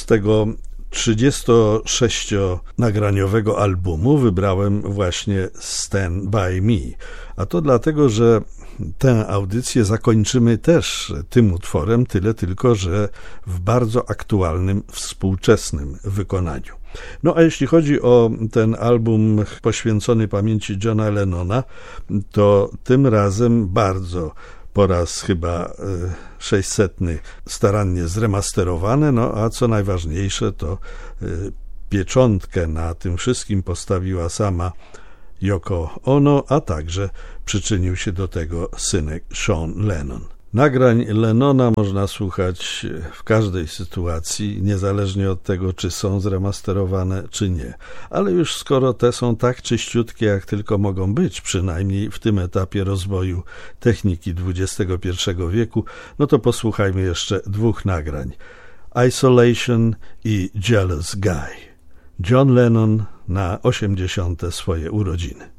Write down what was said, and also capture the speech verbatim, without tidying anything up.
Z tego trzydziestosześcionagraniowego albumu wybrałem właśnie Stand By Me, a to dlatego, że tę audycję zakończymy też tym utworem, tyle tylko, że w bardzo aktualnym, współczesnym wykonaniu. No a jeśli chodzi o ten album poświęcony pamięci Johna Lennona, to tym razem bardzo po raz chyba sześćsetny starannie zremasterowane, no a co najważniejsze, to pieczątkę na tym wszystkim postawiła sama Yoko Ono, a także przyczynił się do tego synek Sean Lennon. Nagrań Lennona można słuchać w każdej sytuacji, niezależnie od tego, czy są zremasterowane, czy nie. Ale już skoro te są tak czyściutkie, jak tylko mogą być, przynajmniej w tym etapie rozwoju techniki dwudziestego pierwszego wieku, no to posłuchajmy jeszcze dwóch nagrań. Isolation i Jealous Guy. John Lennon na osiemdziesiąte swoje urodziny.